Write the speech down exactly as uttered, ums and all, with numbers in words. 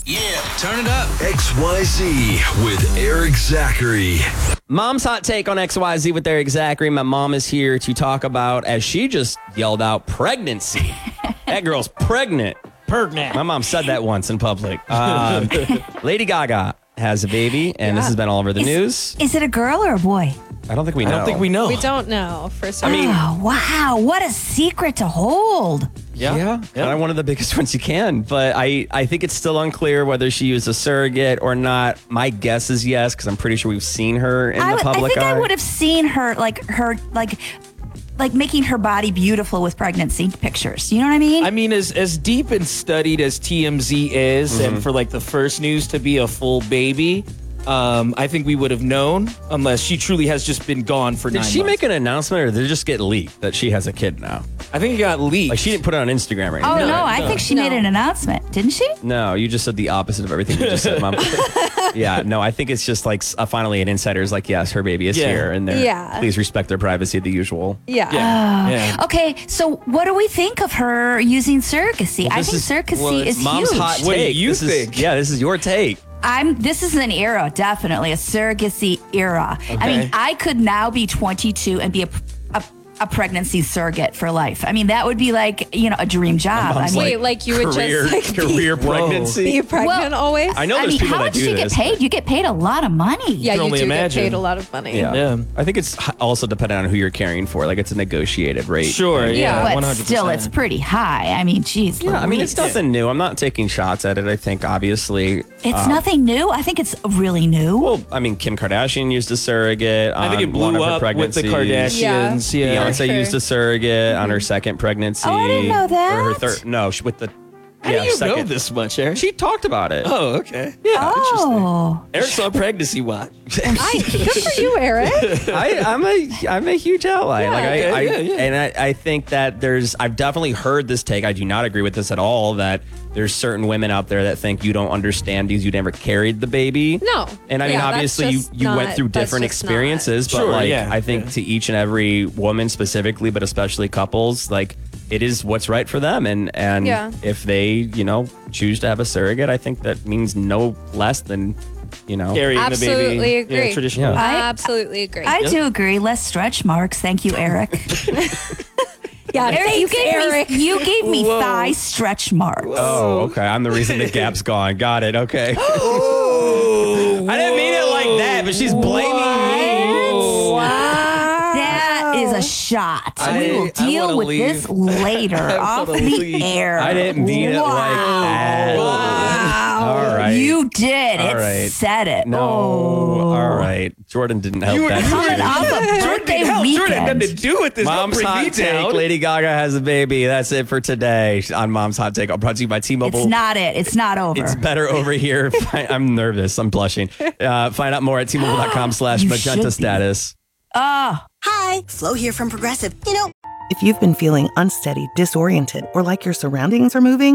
Yeah, turn it up. X Y Z with Eric Zachary. Mom's hot take on X Y Z with Eric Zachary. My mom is here to talk about, as she just yelled out, pregnancy. That girl's pregnant. Pregnant. My mom said that once in public. Um, Lady Gaga has a baby, and Yeah. this has been all over the Is- news. Is it a girl or a boy? I don't think we know. I don't think we know. We don't know for certain. mean- Oh, wow. What a secret to hold. Yeah. Yeah, kind of one of the biggest ones you can. But I, I think it's still unclear whether she used a surrogate or not. My guess is yes, because I'm pretty sure we've seen her in I, the would, I public think eye. I would have seen her, like, her, like, like making her body beautiful with pregnancy pictures. You know what I mean? I mean, as as deep and studied as T M Z is, Mm-hmm. and for like the first news to be a full baby, um, I think we would have known unless she truly has just been gone for Did nine she months. make an announcement, or did it just get leaked that she has a kid now? I think it got leaked. Like, she didn't put it on Instagram or oh, anything. no, I no. think she No. made an announcement. Didn't she? No, you just said the opposite of everything you just said, Mom. Yeah, no, I think it's just like uh, finally an insider is like, yes, her baby is Yeah. here, and they're Yeah. please respect their privacy, the usual. yeah. Yeah. yeah. Okay, so what do we think of her using surrogacy? I this think is- surrogacy well, it's is Mom's huge. hot take. What do you This is- think? yeah, this is your take. I'm. This is an era, definitely a surrogacy era. I mean, Okay. I could now be twenty-two and be a, a a pregnancy surrogate for life. I mean, that would be like, you know, a dream job. I Mom's mean, Wait, like you would career, just like career be, pregnancy. be pregnant always? I know I there's mean, people how that much do do you get this. paid? You get paid a lot of money. Yeah, can you only do imagine. get paid a lot of money. Yeah. Yeah. I think it's h- also dependent on who you're caring for. Like, it's a negotiated rate. Sure. Yeah. Yeah. but one hundred percent. still, it's pretty high. I mean, geez. Yeah, I mean, it's Louise. nothing new. I'm not taking shots at it. I think, obviously. It's nothing new. I think it's really new. Well, I mean, Kim Kardashian used a surrogate. I think on it one blew of her up with the pregnancies. Kardashians. Yeah. Yeah. Beyonce For sure. used a surrogate on her second pregnancy. Oh, I didn't know that. Or her third. No, she- with the. How yeah, do you second. know this much, Eric? She talked about it. oh, okay. yeah. Oh, Eric's on pregnancy watch. I, good for you, Eric. I, I'm a I'm a huge ally. Yeah, like I, okay, I yeah, yeah. and I, I think that there's I've definitely heard this take. I do not agree with this at all. That there's certain women out there that think you don't understand because you never carried the baby. No. And I mean, Yeah, that's obviously, you, just you went not- through that's different just not- experiences, but Sure, like yeah, I think yeah. to each and every woman specifically, but especially couples, like it is what's right for them. And and Yeah. if they, you know, choose to have a surrogate, I think that means no less than, you know, Carrying the baby. Absolutely agree. Yeah, traditional. Yeah. I- Absolutely agree. I do agree. Less stretch marks. Thank you, Eric. yeah, Eric, you thanks, gave Eric. me you gave me Whoa. thigh stretch marks. Oh, okay. I'm the reason the gap's gone. Got it. Okay. Oh, I didn't mean it like that, but she's blaming me. That is a shot. I- we will I deal wanna with leave. this later off wanna the leave. air. I didn't mean it like that. All right. You did. All it right. said it. No. Oh. All right. Jordan didn't help You were that. coming situation. off a birthday Jordan, weekend. Jordan had nothing to do with this. Don't Mom's bring me hot take. down. Lady Gaga has a baby. That's it for today on Mom's hot take. I'll brought to you by T-Mobile. It's not it. It's not over. It's better over here. I'm nervous. I'm blushing. Uh, find out more at T-Mobile.com slash You magenta should be. status. Oh. Hi, Flo here from Progressive. You know, If you've been feeling unsteady, disoriented, or like your surroundings are moving,